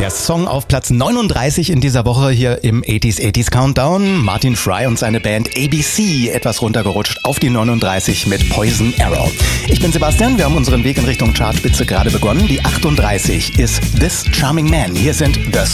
Der Song auf Platz 39 in dieser Woche hier im 80s Countdown. Martin Fry und seine Band ABC etwas runtergerutscht auf die 39 mit Poison Arrow. Ich bin Sebastian, wir haben unseren Weg in Richtung Chartspitze gerade begonnen. Die 38 ist This Charming Man. Hier sind The